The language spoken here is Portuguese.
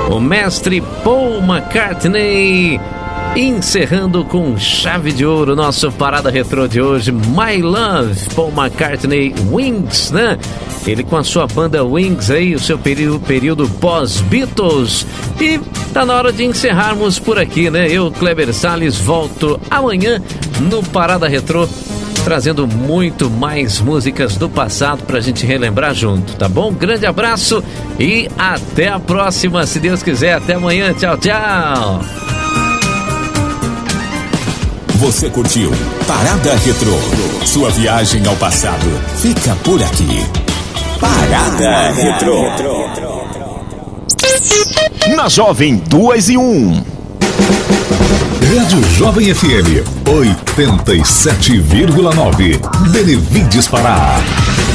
o mestre Paul McCartney, encerrando com chave de ouro nosso Parada Retrô de hoje. My Love, Paul McCartney, Wings, né? Ele com a sua banda Wings aí, o seu período pós-Beatles. E tá na hora de encerrarmos por aqui, né? Eu, Kleber Salles, volto amanhã no Parada Retrô, trazendo muito mais músicas do passado pra gente relembrar junto, tá bom? Grande abraço e até a próxima, se Deus quiser. Até amanhã, tchau, tchau! Você curtiu Parada Retrô. Sua viagem ao passado fica por aqui. Parada Retrô. Na Jovem 2 e 1. Rádio Jovem FM 87,9. Benevides Pará.